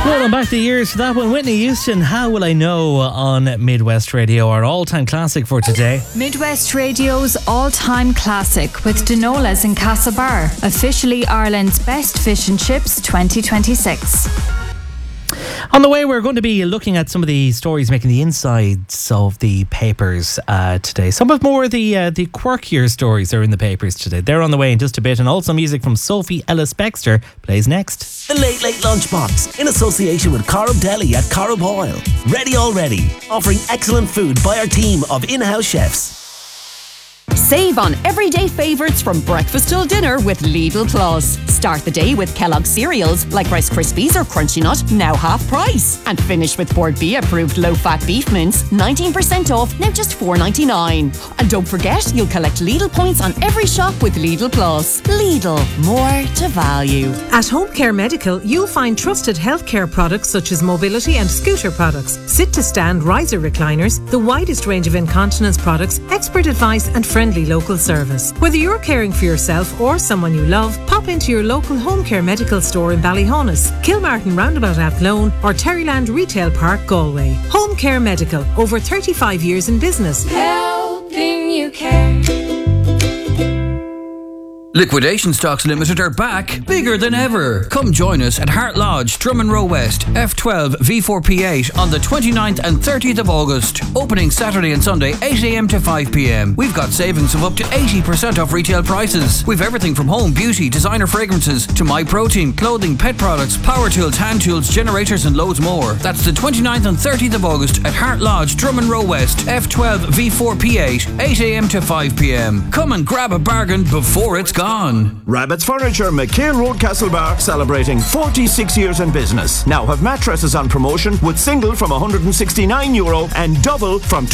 Rolling back the years for that one, Whitney Houston, How Will I Know on Midwest Radio, our all-time classic for today. Midwest Radio's all-time classic with Denola's in Castlebar, officially Ireland's best fish and chips 2026. On the way, we're going to be looking at some of the stories making the insides of the papers today. Some of more the quirkier stories are in the papers today. They're on the way in just a bit, and also music from Sophie Ellis-Bextor plays next. The Late Late Lunchbox, in association with Corrib Deli at Corrib Oil. Ready already, offering excellent food by our team of in-house chefs. Save on everyday favourites from breakfast till dinner with Lidl Plus. Start the day with Kellogg's cereals like Rice Krispies or Crunchy Nut, now half price. And finish with Port B approved low-fat beef mince, 19% off, now just $4.99. And don't forget, you'll collect Lidl points on every shop with Lidl Plus. Lidl, more to value. At Home Care Medical, you'll find trusted healthcare products such as mobility and scooter products, sit-to-stand riser recliners, the widest range of incontinence products, expert advice and friendly local service. Whether you're caring for yourself or someone you love, pop into your local Home Care Medical store in Ballyhonus, Kilmartin Roundabout Athlone or Terryland Retail Park, Galway. Home Care Medical, over 35 years in business. Helping you care. Liquidation Stocks Limited are back, bigger than ever. Come join us at Hart Lodge, Drummond Row West, F12 V4P8 on the 29th and 30th of August. Opening Saturday and Sunday, 8am to 5pm. We've got savings of up to 80% off retail prices. We've everything from home, beauty, designer fragrances to MyProtein, clothing, pet products, power tools, hand tools, generators and loads more. That's the 29th and 30th of August at Hart Lodge, Drummond Row West, F12 V4P8, 8am to 5pm. Come and grab a bargain before it's gone. Rabbit's Furniture, McHale Road, Castlebar, celebrating 46 years in business. Now have mattresses on promotion with single from €169 and double from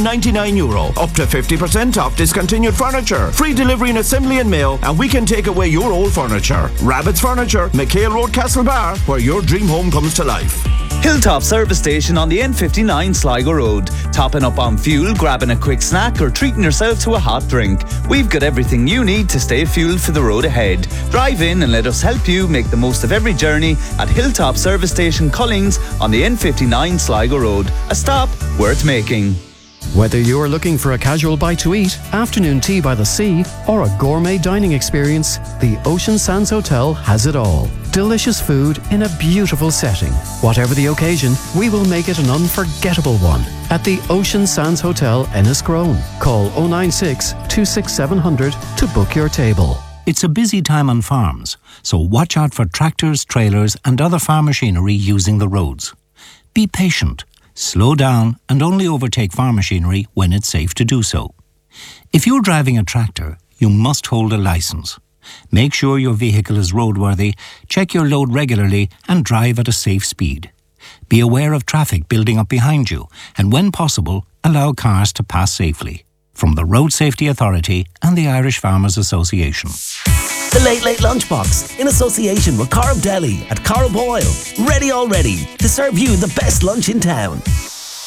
€299. Up to 50% off discontinued furniture. Free delivery and assembly and mail, and we can take away your old furniture. Rabbit's Furniture, McHale Road, Castlebar, where your dream home comes to life. Hilltop Service Station on the N59 Sligo Road. Topping up on fuel, grabbing a quick snack or treating yourself to a hot drink. We've got everything you need to stay fueled for the road ahead. Drive in and let us help you make the most of every journey at Hilltop Service Station Cullings on the N59 Sligo Road. A stop worth making. Whether you're looking for a casual bite to eat, afternoon tea by the sea, or a gourmet dining experience, the Ocean Sands Hotel has it all. Delicious food in a beautiful setting. Whatever the occasion, we will make it an unforgettable one. At the Ocean Sands Hotel, Enniscrone. Call 096 26700 to book your table. It's a busy time on farms, so watch out for tractors, trailers and other farm machinery using the roads. Be patient. Slow down and only overtake farm machinery when it's safe to do so. If you're driving a tractor, you must hold a licence. Make sure your vehicle is roadworthy, check your load regularly and drive at a safe speed. Be aware of traffic building up behind you and when possible, allow cars to pass safely. From the Road Safety Authority and the Irish Farmers Association. The Late Late Lunchbox, in association with Corrib Deli at Corrib Oil. Ready already to serve you the best lunch in town.